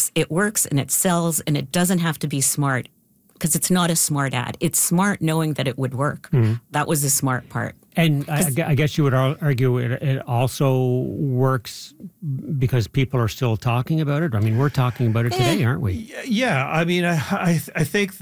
It works and it sells, and it doesn't have to be smart because it's not a smart ad. It's smart knowing that it would work. That was the smart part. And I guess you would argue it also works because people are still talking about it. I mean, we're talking about it today, aren't we? Yeah. I mean, I think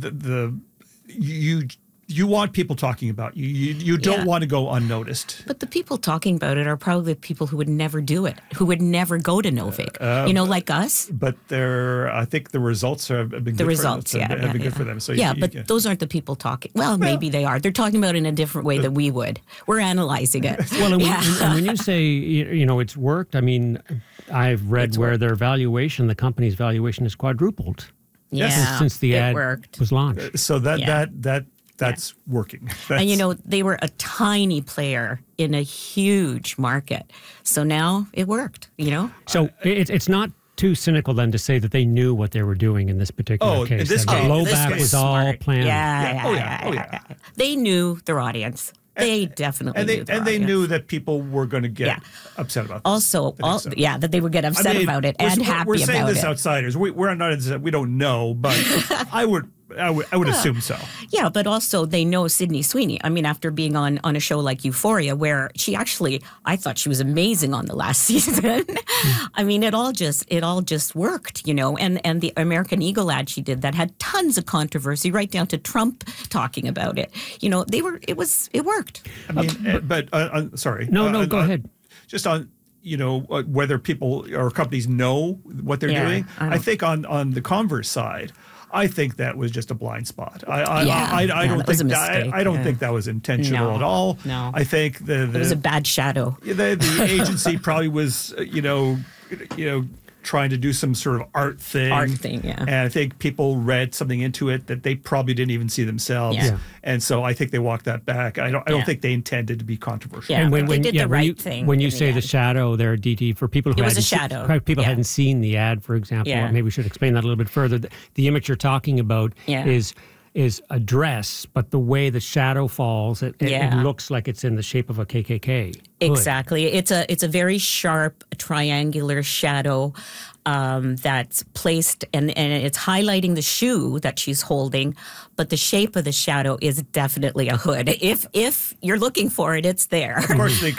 you want people talking about you. You don't want to go unnoticed. But the people talking about it are probably the people who would never do it, who would never go to Novik, like us. But I think the results have been good for them. So but those aren't the people talking. Well, maybe they are. They're talking about it in a different way than we would. We're analyzing it. Well, and when you say, it's worked, I mean, I've read where their valuation, the company's valuation, has quadrupled. Since the ad was launched. So that's working. And, they were a tiny player in a huge market. So now it worked, So it's not too cynical then to say that they knew what they were doing in this particular case. In this case, blowback was all planned. Yeah. They knew their audience. They definitely knew their audience. They knew that people were going to get upset about this. Also, that they would get upset about it and happy about it. We're saying this outsiders. We're not. We don't know, but I would assume so. Yeah, but also they know Sydney Sweeney. I mean, after being on a show like Euphoria, where I thought she was amazing on the last season. I mean, it all just worked, And the American Eagle ad she did that had tons of controversy, right down to Trump talking about it. It worked. I mean, sorry. No, go ahead. Just on. Whether people or companies know what they're doing. I think on the Converse side, I think that was just a blind spot. I don't think that was intentional at all. No. I think it was a bad shadow. The agency probably was, trying to do some sort of art thing. And I think people read something into it that they probably didn't even see themselves. Yeah. And so I think they walked that back. I don't think they intended to be controversial. Yeah, and they did the right thing. When you say the shadow there, DT, for people who hadn't seen the ad, for example, maybe we should explain that a little bit further. The image you're talking about is a dress, but the way the shadow falls, it looks like it's in the shape of a KKK. Exactly. It's a very sharp triangular shadow that's placed, and it's highlighting the shoe that she's holding, but the shape of the shadow is definitely a hood. If you're looking for it, it's there. Of course, the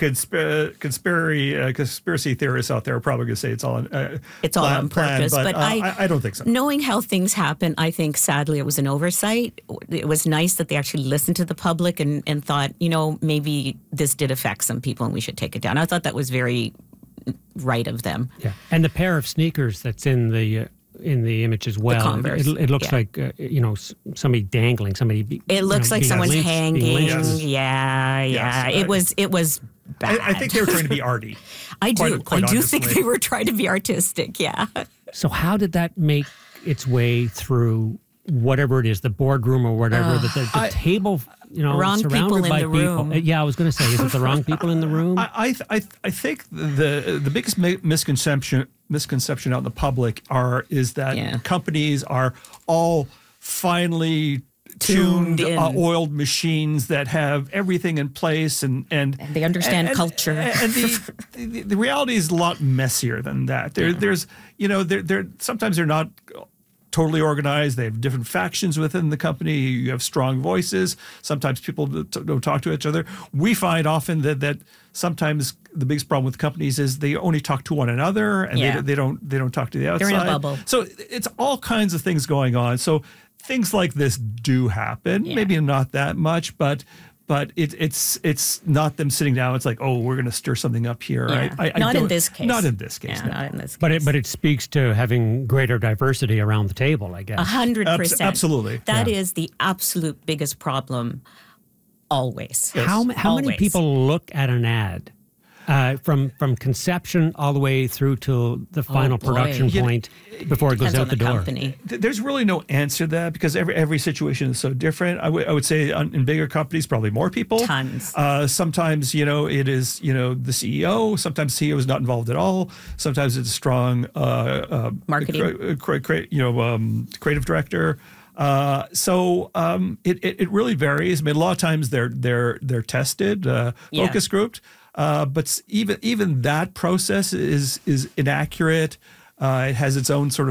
conspiracy theorists out there are probably going to say it's all on purpose. But I don't think so. Knowing how things happen, I think sadly it was an oversight. It was nice that they actually listened to the public and thought, maybe this did affect some people and we should take it down. I thought that was very right of them. Yeah, and the pair of sneakers that's in the image as well. It looks like somebody dangling. It looks like someone's hanging. Yeah. It was bad. I think they were trying to be arty. I do think they were trying to be artistic. Yeah. So how did that make its way through whatever it is, the boardroom or whatever, the table? Wrong surrounded people by in the room. Yeah, I was going to say, is it the wrong people in the room? I think the biggest misconception out in the public is that companies are all finely tuned, oiled machines that have everything in place and they understand culture. And the reality is a lot messier than that. There's sometimes they're not totally organized. They have different factions within the company. You have strong voices. Sometimes people don't talk to each other. We find often that sometimes the biggest problem with companies is they only talk to one another and they don't talk to the outside. They're in a bubble. So it's all kinds of things going on. So things like this do happen. Yeah. Maybe not that much, but it's not them sitting down. It's like, oh, we're going to stir something up here. Yeah. Not in this case. Not in this case. Yeah, not in this case. But it speaks to having greater diversity around the table, I guess. 100%. Absolutely. That is the absolute biggest problem. Always. Yes. How many people look at an ad? From conception all the way through to the final production point before it goes out the door. Company. There's really no answer to that because every situation is so different. I would say in bigger companies, probably more people. Tons. Sometimes, it is, the CEO. Sometimes CEO is not involved at all. Sometimes it's a strong marketing, creative director. So it really varies. I mean, a lot of times they're tested, focus grouped. But even that process is inaccurate. It has its own sort of